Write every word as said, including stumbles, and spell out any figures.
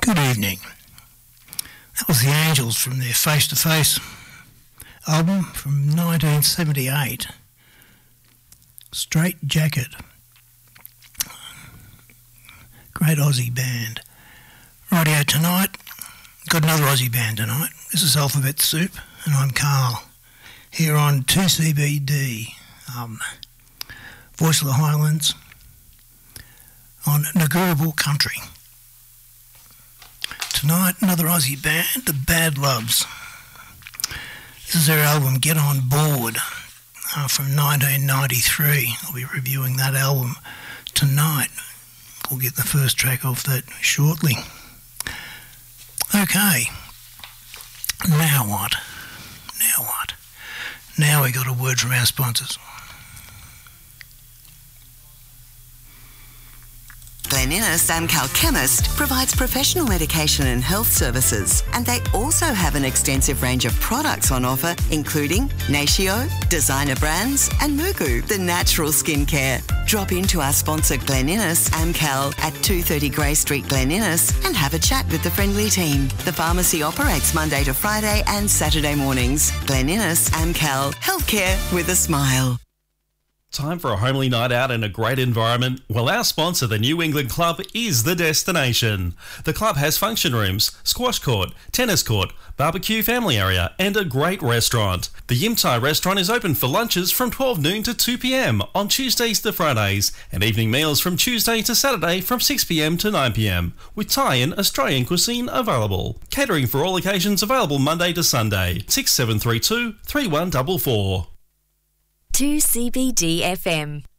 Good evening. That was the Angels from their Face to Face album from nineteen seventy-eight. Straight Jacket. Great Aussie band. Radio tonight, got another Aussie band tonight. This is Alphabet Soup, and I'm Carl, here on two C B D, um, Voice of the Highlands, on Ngurrabul Country. Tonight, another Aussie band, the Bad Loves. This is their album Get On Board uh, from nineteen ninety-three. I'll be reviewing that album tonight. We'll get the first track off that shortly. Okay, now what? Now what? Now we got a word from our sponsors. Glen Innes Amcal Chemist provides professional medication and health services, and they also have an extensive range of products on offer, including Natio, designer brands, and Mugu, the natural skincare. Drop into our sponsor Glen Innes Amcal at two thirty Grey Street, Glen Innes, and have a chat with the friendly team. The pharmacy operates Monday to Friday and Saturday mornings. Glen Innes Amcal, healthcare with a smile. Time for a homely night out in a great environment? Well, our sponsor, the New England Club, is the destination. The club has function rooms, squash court, tennis court, barbecue family area, and a great restaurant. The Yim Thai restaurant is open for lunches from twelve noon to two p.m. on Tuesdays to Fridays, and evening meals from Tuesday to Saturday from six p.m. to nine p.m, with Thai and Australian cuisine available. Catering for all occasions available Monday to Sunday. six seven three two, three one four four. two C B D F M.